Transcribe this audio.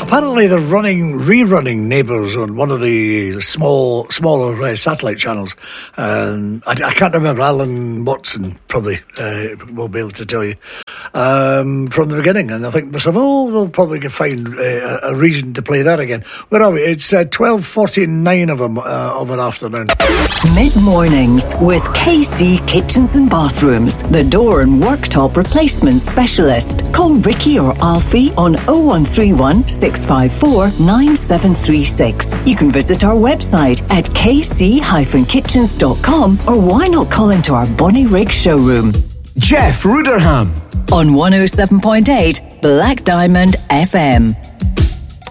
Apparently they're rerunning Neighbours on one of the smaller satellite channels. I can't remember. Alan Watson probably will be able to tell you from the beginning. And I think myself, they'll probably find a reason to play that again. Where are we? It's 12:49 of an afternoon. Mid-mornings with KC Kitchens and Bathrooms, the door and worktop replacement specialist. Call Ricky or Alfie on 0131 654 9736. You can visit our website at kc-kitchens.com, or why not call into our Bonnyrigg showroom. Jeff Ruderham On 107.8 Black Diamond FM.